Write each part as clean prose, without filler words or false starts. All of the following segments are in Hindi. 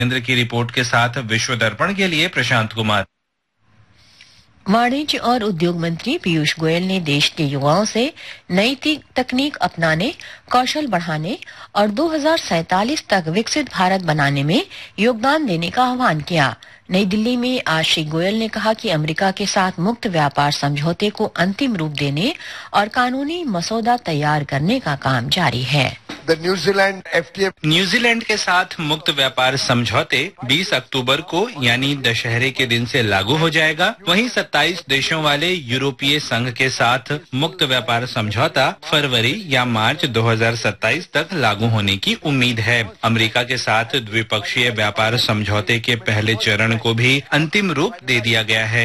केंद्र की रिपोर्ट के साथ विश्व दर्पण के लिए प्रशांत कुमार। वाणिज्य और उद्योग मंत्री पीयूष गोयल ने देश के युवाओं से नई तकनीक अपनाने, कौशल बढ़ाने और 2047 तक विकसित भारत बनाने में योगदान देने का आह्वान किया। नई दिल्ली में आज श्री गोयल ने कहा कि अमेरिका के साथ मुक्त व्यापार समझौते को अंतिम रूप देने और कानूनी मसौदा तैयार करने का काम जारी है। न्यूजीलैंड के साथ मुक्त व्यापार समझौते 20 अक्टूबर को यानी दशहरे के दिन से लागू हो जाएगा। वहीं 27 देशों वाले यूरोपीय संघ के साथ मुक्त व्यापार समझौता फरवरी या मार्च 2027 तक लागू होने की उम्मीद है। अमेरिका के साथ द्विपक्षीय व्यापार समझौते के पहले चरण को भी अंतिम रूप दे दिया गया है।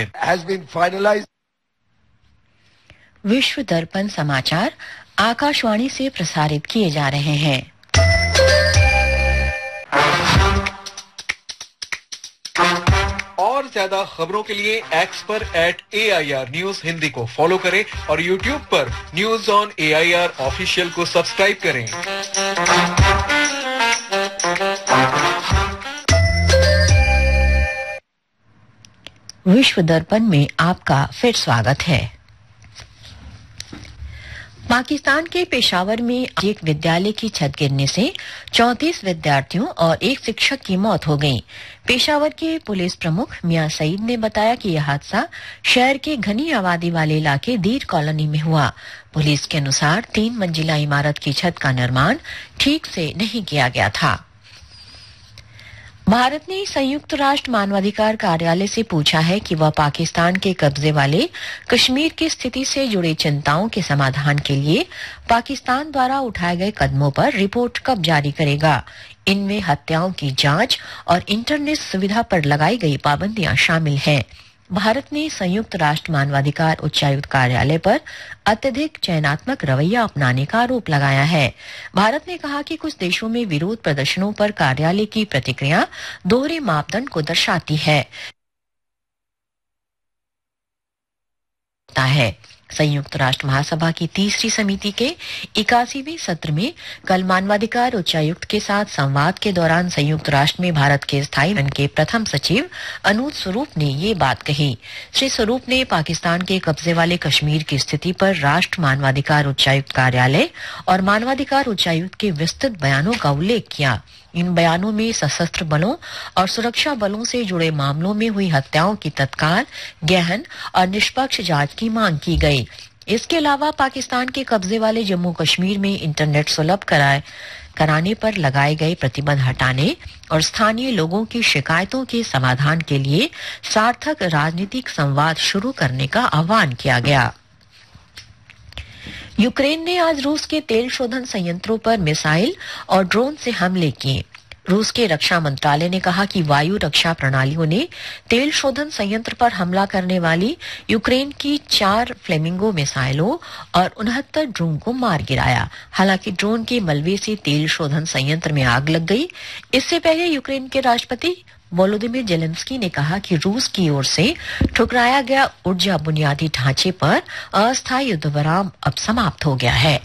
विश्व दर्पण समाचार आकाशवाणी से प्रसारित किए जा रहे हैं। और ज्यादा खबरों के लिए एक्स पर @AIR न्यूज हिंदी को फॉलो करें और यूट्यूब पर न्यूज ऑन AIR ऑफिशियल को सब्सक्राइब करें। विश्व दर्पण में आपका फिर स्वागत है। पाकिस्तान के पेशावर में एक विद्यालय की छत गिरने से 34 विद्यार्थियों और एक शिक्षक की मौत हो गई। पेशावर के पुलिस प्रमुख मियां सईद ने बताया कि यह हादसा शहर के घनी आबादी वाले इलाके दीर कॉलोनी में हुआ। पुलिस के अनुसार 3 मंजिला इमारत की छत का निर्माण ठीक से नहीं किया गया था। भारत ने संयुक्त राष्ट्र मानवाधिकार कार्यालय से पूछा है कि वह पाकिस्तान के कब्जे वाले कश्मीर की स्थिति से जुड़ी चिंताओं के समाधान के लिए पाकिस्तान द्वारा उठाए गए कदमों पर रिपोर्ट कब जारी करेगा। इनमें हत्याओं की जांच और इंटरनेट सुविधा पर लगाई गई पाबंदियां शामिल हैं। भारत ने संयुक्त राष्ट्र मानवाधिकार उच्चायुक्त कार्यालय पर अत्यधिक चयनात्मक रवैया अपनाने का आरोप लगाया है। भारत ने कहा कि कुछ देशों में विरोध प्रदर्शनों पर कार्यालय की प्रतिक्रिया दोहरे मापदंड को दर्शाती है। संयुक्त राष्ट्र महासभा की तीसरी समिति के 81वें सत्र में कल मानवाधिकार उच्चायुक्त के साथ संवाद के दौरान संयुक्त राष्ट्र में भारत के स्थायी के प्रथम सचिव अनूप स्वरूप ने ये बात कही। श्री स्वरूप ने पाकिस्तान के कब्जे वाले कश्मीर की स्थिति पर राष्ट्र मानवाधिकार उच्चायुक्त कार्यालय और मानवाधिकार उच्चायुक्त के विस्तृत बयानों का उल्लेख किया। इन बयानों में सशस्त्र बलों और सुरक्षा बलों से जुड़े मामलों में हुई हत्याओं की तत्काल, गहन और निष्पक्ष जांच की मांग की गई। इसके अलावा पाकिस्तान के कब्जे वाले जम्मू कश्मीर में इंटरनेट सुलभ कराने पर लगाए गए प्रतिबंध हटाने और स्थानीय लोगों की शिकायतों के समाधान के लिए सार्थक राजनीतिक संवाद शुरू करने का आह्वान किया गया। यूक्रेन ने आज रूस के तेल शोधन संयंत्रों पर मिसाइल और ड्रोन से हमले किए। रूस के रक्षा मंत्रालय ने कहा कि वायु रक्षा प्रणालियों ने तेल शोधन संयंत्र पर हमला करने वाली यूक्रेन की 4 फ्लेमिंगो मिसाइलों और 69 ड्रोन को मार गिराया। हालांकि ड्रोन के मलबे से तेल शोधन संयंत्र में आग लग गई। इससे पहले यूक्रेन के राष्ट्रपति वोलोदिमीर जेलेंस्की ने कहा कि रूस की ओर से ठुकराया गया ऊर्जा बुनियादी ढांचे पर अस्थायी युद्धविराम अब समाप्त हो गया है।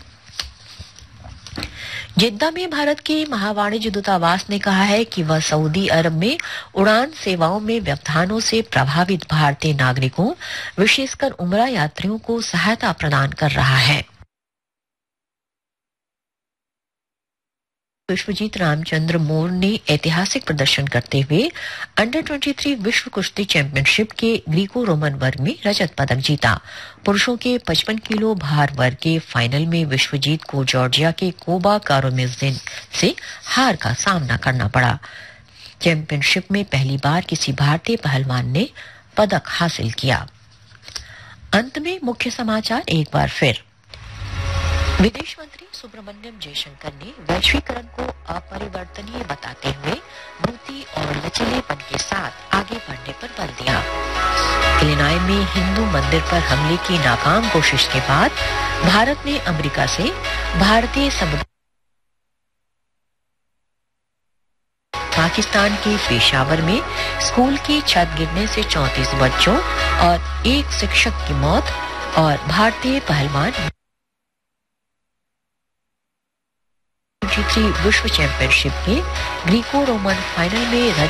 जिद्दा में भारत के महावाणिज्य दूतावास ने कहा है कि वह सऊदी अरब में उड़ान सेवाओं में व्यवधानों से प्रभावित भारतीय नागरिकों, विशेषकर उमरा यात्रियों को सहायता प्रदान कर रहा है। विश्वजीत रामचंद्र मोर ने ऐतिहासिक प्रदर्शन करते हुए अंडर 23 विश्व कुश्ती चैंपियनशिप के ग्रीको रोमन वर्ग में रजत पदक जीता। पुरुषों के 55 किलो भार वर्ग के फाइनल में विश्वजीत को जॉर्जिया के कोबा कारोमिज़िन से हार का सामना करना पड़ा। चैंपियनशिप में पहली बार किसी भारतीय पहलवान ने पदक हासिल किया। अंत में मुख्य समाचार एक बार फिर। विदेश मंत्री सुब्रमण्यम जयशंकर ने वैश्वीकरण को अपरिवर्तनीय बताते हुए नीति और लचीलेपन के साथ आगे बढ़ने पर बल दिया। इलिनॉय में हिंदू मंदिर पर हमले की नाकाम कोशिश के बाद भारत ने अमेरिका से भारतीय समुदाय पाकिस्तान के पेशावर में स्कूल की छत गिरने से 34 बच्चों और एक शिक्षक की मौत और भारतीय पहलवान 2023 विश्व चैंपियनशिप के ग्रीको रोमन फाइनल में